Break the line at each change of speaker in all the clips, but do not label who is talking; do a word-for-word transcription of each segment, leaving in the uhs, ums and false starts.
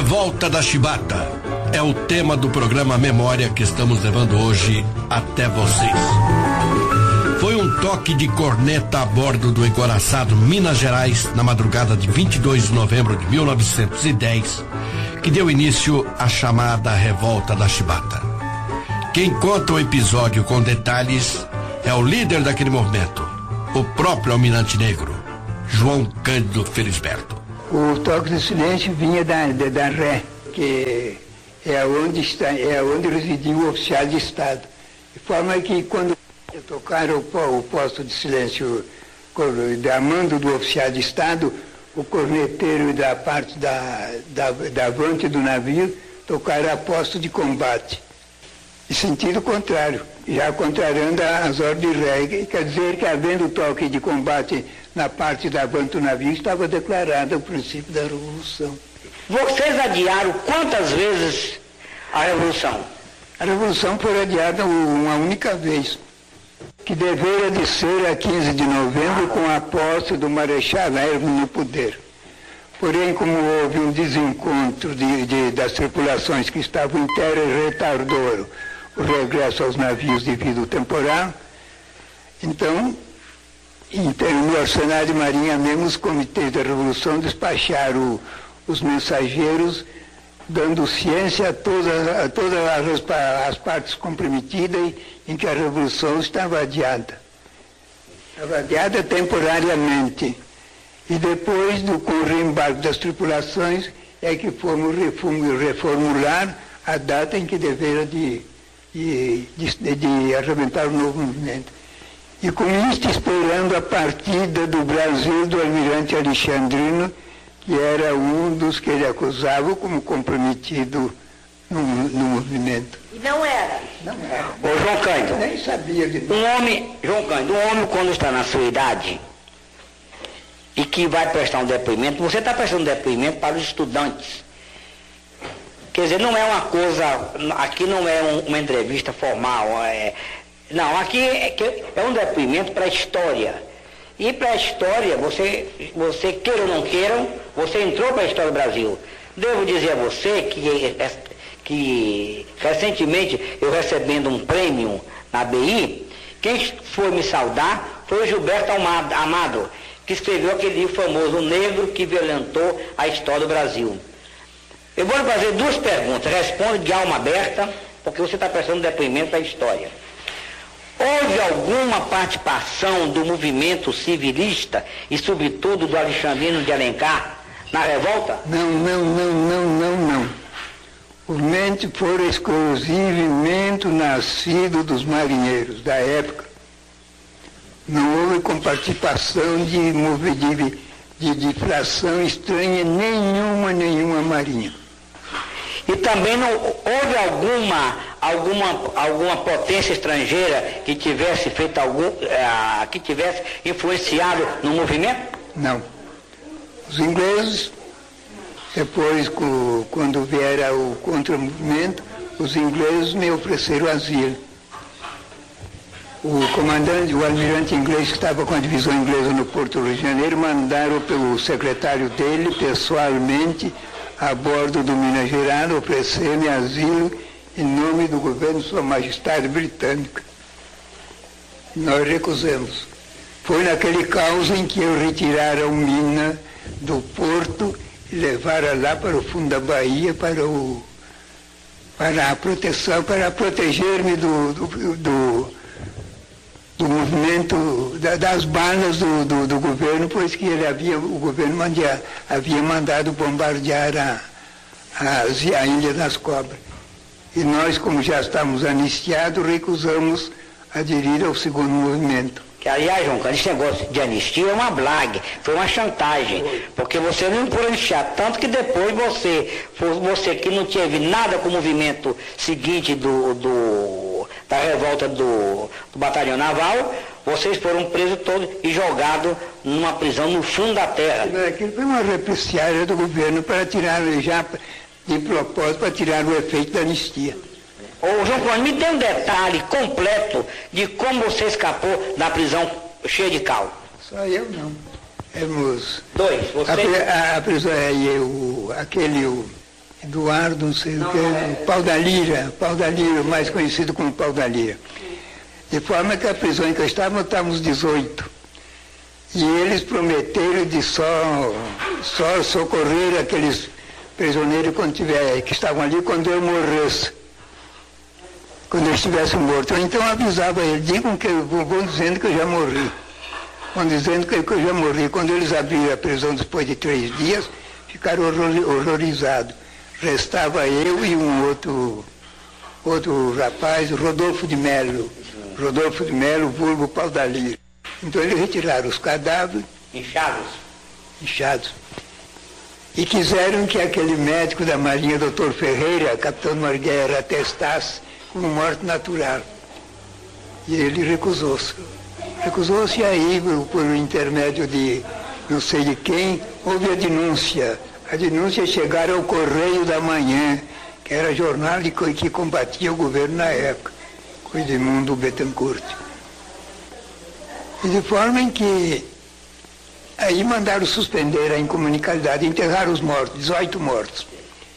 Revolta da Chibata é o tema do programa Memória que estamos levando hoje até vocês. Foi um toque de corneta a bordo do encoraçado Minas Gerais na madrugada de vinte e dois de novembro de mil novecentos e dez que deu início à chamada Revolta da Chibata. Quem conta o episódio com detalhes é o líder daquele movimento, o próprio Almirante Negro, João Cândido Felisberto.
O toque de silêncio vinha da, da, da Ré, que é onde, está, é onde residia o oficial de Estado. De forma que quando tocaram o, o posto de silêncio da mando do oficial de Estado, o corneteiro da parte da, da, da avante do navio tocaram a posto de combate. Em sentido contrário, já contrariando as ordens de Ré, quer dizer que havendo toque de combate na parte da avante do navio, estava declarado o princípio da Revolução.
Vocês adiaram quantas vezes a Revolução?
A Revolução foi adiada uma única vez, que deveria de ser a quinze de novembro, com a posse do Marechal Hermes no poder. Porém, como houve um desencontro de, de, das tripulações que estavam em terra e retardou o regresso aos navios devido ao temporal, então, no Arsenal de Marinha mesmo, os comitês da Revolução despacharam os mensageiros, dando ciência a todas, a todas as, as partes comprometidas em que a Revolução estava adiada. Estava adiada temporariamente. E depois, do, com o reembarque das tripulações, é que fomos reformular a data em que deveria de, de, de, de arrebentar o novo movimento. E com isto esperando a partida do Brasil do almirante Alexandrino, que era um dos que ele acusava como comprometido no, no movimento.
E não era?
Não era.
Ô João Cândido,
nem sabia de
um homem, João Cândido, um homem quando está na sua idade e que vai prestar um depoimento, você está prestando um depoimento para os estudantes. Quer dizer, não é uma coisa, aqui não é um, uma entrevista formal, é, não, aqui é, é um depoimento para a história. E para a história, você, você queira ou não queira, você entrou para a história do Brasil. Devo dizer a você que, que recentemente eu recebendo um prêmio na B I, quem foi me saudar foi o Gilberto Amado, que escreveu aquele livro famoso, O Negro que Violentou a História do Brasil. Eu vou lhe fazer duas perguntas, responda de alma aberta, porque você está prestando depoimento para a história. Houve alguma participação do movimento civilista e, sobretudo, do Alexandrino de Alencar na revolta?
Não, não, não, não, não, não. O movimento foi exclusivamente nascido dos marinheiros da época. Não houve participação de, de, de, de fração estranha nenhuma, nenhuma marinha.
E também não houve alguma, alguma, alguma potência estrangeira que tivesse feito algum, uh, que tivesse influenciado no movimento?
Não. Os ingleses, depois, quando viera o contra-movimento, os ingleses me ofereceram asilo. O comandante, o almirante inglês que estava com a divisão inglesa no Porto do Rio de Janeiro, mandaram pelo secretário dele, pessoalmente, a bordo do Minas Gerais, oferecer-me asilo em nome do governo de Sua Majestade Britânica. Nós recusamos. Foi naquele caos em que eu retiraram mina do porto e levaram lá para o fundo da Bahia para, o, para a proteção, para proteger-me do, do, do, do movimento, da, das balas do, do, do governo, pois que ele havia, o governo mandia, havia mandado bombardear a, a, a Ilha das Cobras. E nós, como já estávamos anistiados, recusamos aderir ao segundo movimento.
Que, aliás, João Cândido, esse negócio de anistia é uma blague, foi uma chantagem, porque você não por anistiar, tanto que depois você, você que não teve nada com o movimento seguinte do, do, da revolta do, do batalhão naval, vocês foram presos todos e jogados numa prisão no fundo da terra.
Aquilo foi uma represália do governo para tirar, já de propósito, para tirar o efeito da anistia.
Ô, João Cândido, me dê um detalhe completo de como você escapou da prisão cheia de cal.
Só eu não. Temos...
Dois, você...
A, a, a prisão é eu, aquele... O, Eduardo, não sei o que, é... Pau da Lira, Pau da Lira, mais conhecido como Pau da Lira. De forma que a prisão em que eu estava, estávamos dezoito. E eles prometeram de só, só socorrer aqueles prisioneiros quando tiver, que estavam ali quando eu morresse. Quando eu estivesse morto. Eu então avisava eles, digam que eu vou dizendo que eu já morri. Vão dizendo que eu já morri. Quando eles abriram a prisão depois de três dias, ficaram horrorizados. Restava eu e um outro, outro rapaz, Rodolfo de Melo. Rodolfo de Melo, vulgo Pau da Lira. Então eles retiraram os cadáveres.
Inchados.
Inchados. E quiseram que aquele médico da Marinha, doutor Ferreira, capitão Marguera, atestasse como morte natural. E ele recusou-se. Recusou-se, e aí, por intermédio de não sei de quem, houve a denúncia. A denúncia chegaram ao Correio da Manhã, que era jornal de, que combatia o governo na época, com Edmundo Bettencourt. E de forma em que aí mandaram suspender a incomunicabilidade, enterrar os mortos, dezoito mortos.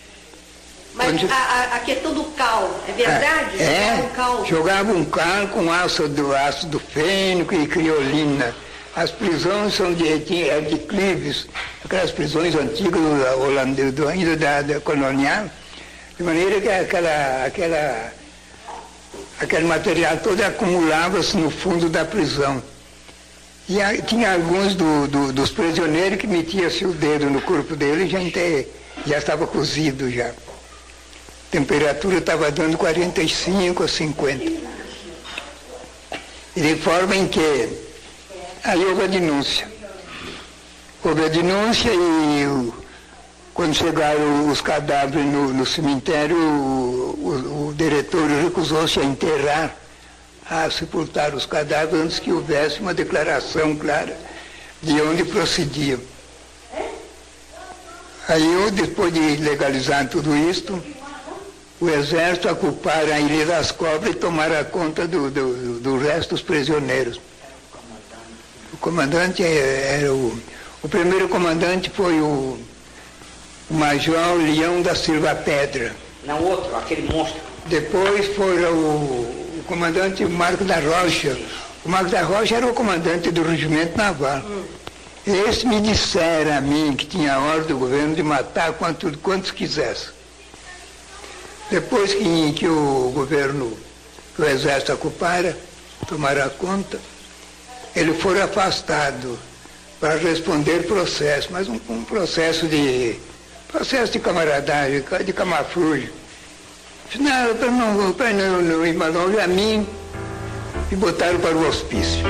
Mas Quando... a, a questão do cal, é verdade?
É,
um cal.
Jogava um cal com ácido, ácido fênico e criolina. As prisões são de, de, de clives, aquelas prisões antigas do, holandês, do, ainda da, da colonial, de maneira que aquela, aquela, aquele material todo acumulava-se no fundo da prisão. E a, tinha alguns do, do, dos prisioneiros que metiam-se o dedo no corpo dele e já, inte, já estava cozido já. A temperatura estava dando quarenta e cinco a cinquenta. E de forma em que aí houve a denúncia. Houve a denúncia e o, quando chegaram os cadáveres no, no cemitério, o, o, o diretor recusou-se a enterrar, a sepultar os cadáveres antes que houvesse uma declaração clara de onde procediam. Aí eu, depois de legalizar tudo isto, o exército ocuparam a Ilha das Cobras e tomaram conta do, do, do resto dos prisioneiros. O comandante era o... O primeiro comandante foi o, o Major Leão da Silva Pedra.
Não, outro, aquele monstro.
Depois foi o... o comandante Marco da Rocha. O Marco da Rocha era o comandante do regimento naval. Hum. Esse me disseram a mim que tinha a ordem do governo de matar quantos, quantos quisesse. Depois que, que o governo, que o exército ocupara, tomara conta, ele foi afastado para responder processo, mas um, um processo de processo de camaradagem, de camafrugem. Não, para não, para não, não ir mais longe, a mim, e botaram para o hospício.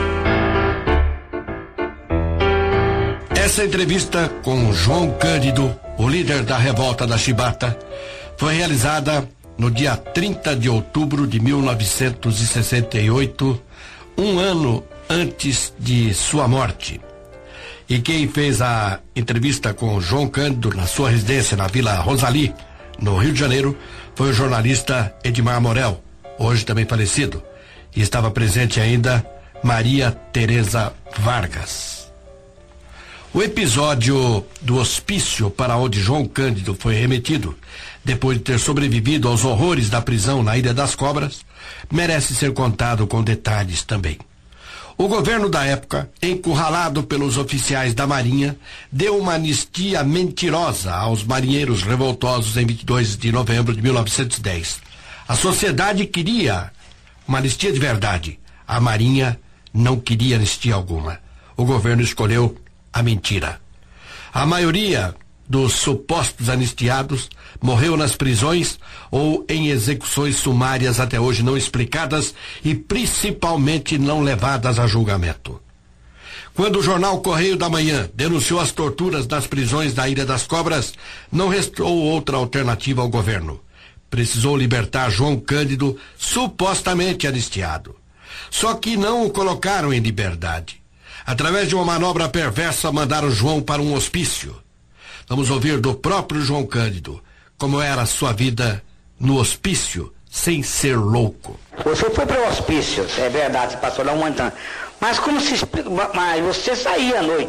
Essa entrevista com João Cândido, o líder da revolta da Chibata, foi realizada no dia trinta de outubro de mil novecentos e sessenta e oito, um ano antes de sua morte. E quem fez a entrevista com João Cândido na sua residência na Vila Rosali, no Rio de Janeiro, foi o jornalista Edmar Morel, hoje também falecido, e estava presente ainda Maria Tereza Vargas. O episódio do hospício para onde João Cândido foi remetido, depois de ter sobrevivido aos horrores da prisão na Ilha das Cobras, merece ser contado com detalhes também. O governo da época, encurralado pelos oficiais da Marinha, deu uma anistia mentirosa aos marinheiros revoltosos em vinte e dois de novembro de mil novecentos e dez. A sociedade queria uma anistia de verdade. A Marinha não queria anistia alguma. O governo escolheu a mentira. A maioria dos supostos anistiados morreu nas prisões ou em execuções sumárias até hoje não explicadas e principalmente não levadas a julgamento. Quando o jornal Correio da Manhã denunciou as torturas nas prisões da Ilha das Cobras, não restou outra alternativa ao governo. Precisou libertar João Cândido, supostamente anistiado. Só que não o colocaram em liberdade. Através de uma manobra perversa, mandaram João para um hospício. Vamos ouvir do próprio João Cândido como era a sua vida no hospício, sem ser louco.
Você foi para o hospício, é verdade, você passou lá um montão. Mas como se explica? Mas você saía à noite?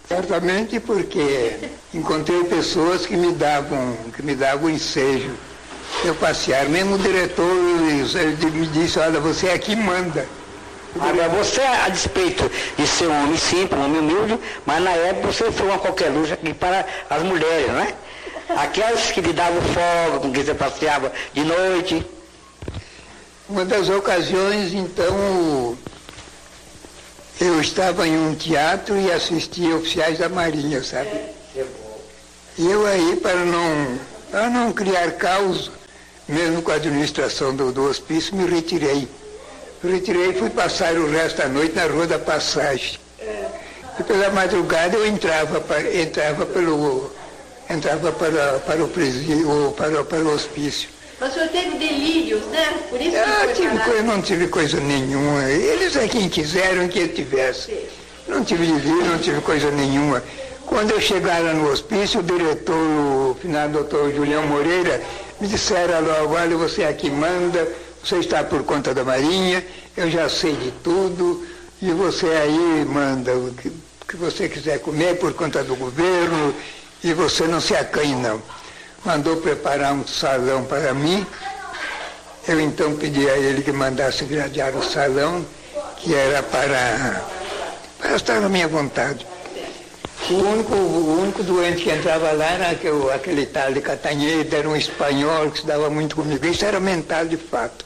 Certamente porque encontrei pessoas que me davam, que me davam ensejo. Eu passear, mesmo o diretor ele me disse, olha, você aqui manda.
Agora, você, a despeito de ser um homem simples, um homem humilde, mas na época você foi uma qualquer luz aqui para as mulheres, não é? Aquelas que lhe davam folga, com quem você passeava de noite.
Uma das ocasiões, então, eu estava em um teatro e assistia oficiais da Marinha, sabe? E eu aí, para não, para não criar caos, mesmo com a administração do, do hospício, me retirei. Me retirei e fui passar o resto da noite na Rua da Passagem. E pela madrugada eu entrava, para, entrava, pelo, entrava para, para o presídio, para, para o hospício.
Mas o senhor teve delírios, né? Por isso que
Ah,
foi
tive
parar.
coisa, não tive coisa nenhuma. Eles é quem quiseram que eu tivesse.
Sim.
Não tive delírio, não tive coisa nenhuma. Quando eu chegar lá no hospício, o diretor, o finado doutor Julião Moreira, me disseram logo, olha, você aqui manda, você está por conta da Marinha, eu já sei de tudo, e você aí manda o que, que você quiser comer por conta do governo, e você não se acanhe não. Mandou preparar um salão para mim, eu então pedi a ele que mandasse gradear o salão, que era para, para estar à minha vontade. O único, o único doente que entrava lá era aquele, aquele tal de Catanheda, era um espanhol que se dava muito comigo, isso era mental de fato.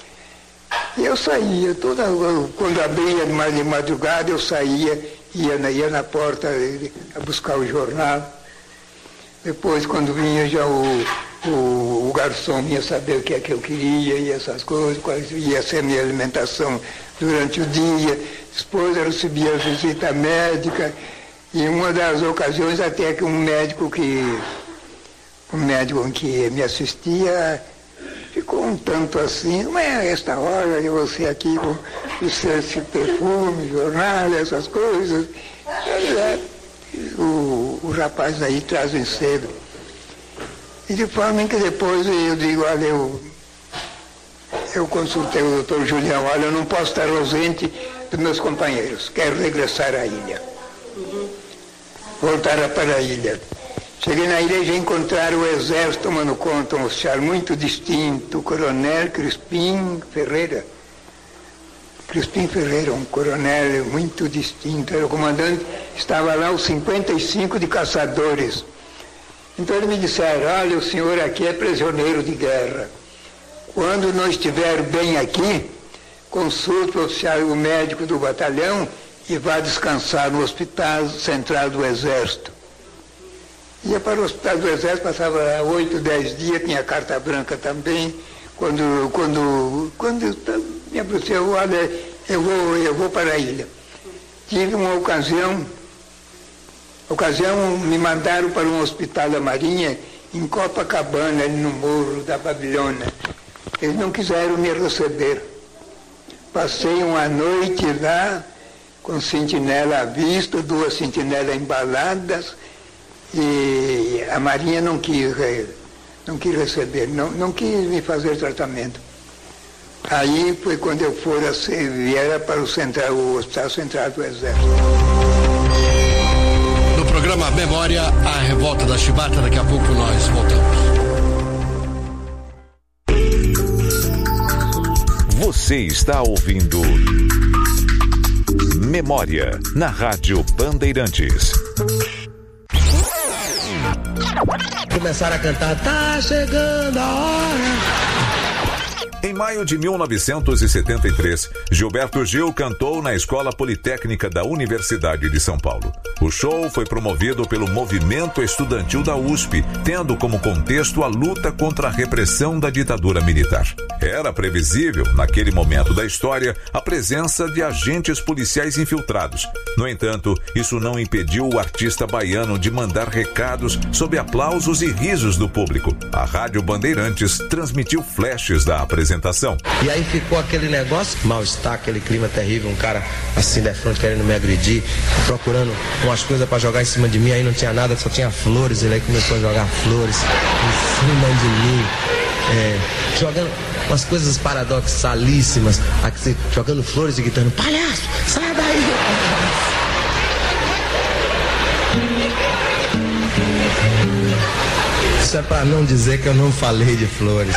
E eu saía, toda, quando abria de madrugada, eu saía, ia na, ia na porta a buscar o jornal. Depois, quando vinha já o, o, o garçom ia saber o que é que eu queria e essas coisas, quais ia ser a minha alimentação durante o dia. Depois eu recebia a visita médica. E em uma das ocasiões até que um médico que, um médico que me assistia ficou um tanto assim, mas a esta hora de você aqui com esse perfume, jornal, essas coisas, o, o rapaz aí trazem cedo. E de forma que depois eu digo, olha, eu, eu consultei o doutor Julião, olha, eu não posso estar ausente dos meus companheiros, quero regressar à ilha. Voltar para a ilha. Cheguei na ilha e já encontraram o exército tomando conta, um oficial muito distinto, o coronel Crispim Ferreira. Crispim Ferreira, um coronel muito distinto, era o comandante, estava lá os cinquenta e cinco de caçadores. Então eles me disseram, olha, o senhor aqui é prisioneiro de guerra. Quando não estiver bem aqui, consulte o oficial, o médico do batalhão, e vá descansar no Hospital Central do Exército. Ia para o Hospital do Exército, passava oito, dez dias, tinha carta branca também. Quando, quando, quando me aproximou, olha, eu vou, eu vou para a ilha. Tive uma ocasião, ocasião me mandaram para um hospital da Marinha em Copacabana, ali no Morro da Babilônia. Eles não quiseram me receber. Passei uma noite lá, com sentinela à vista, duas sentinelas embaladas, e a Marinha não quis, não quis receber, não, não quis me fazer tratamento. Aí foi quando eu fui, viera para o, central, o Hospital Central do Exército.
No programa Memória, a Revolta da Chibata, daqui a pouco nós voltamos.
Você está ouvindo Memória, na Rádio Bandeirantes.
Começaram a cantar, tá chegando a hora.
Em maio de mil novecentos e setenta e três, Gilberto Gil cantou na Escola Politécnica da Universidade de São Paulo. O show foi promovido pelo movimento estudantil da U S P, tendo como contexto a luta contra a repressão da ditadura militar. Era previsível, naquele momento da história, a presença de agentes policiais infiltrados. No entanto, isso não impediu o artista baiano de mandar recados sob aplausos e risos do público. A Rádio Bandeirantes transmitiu flashes da apresentação.
E aí ficou aquele negócio, mal-estar, aquele clima terrível, um cara assim de frente querendo me agredir, procurando umas coisas pra jogar em cima de mim, aí não tinha nada, só tinha flores, ele aí começou a jogar flores em cima de mim, é, jogando umas coisas paradoxalíssimas, aqui, jogando flores e gritando, palhaço, sai daí! Isso é pra não dizer que eu não falei de flores.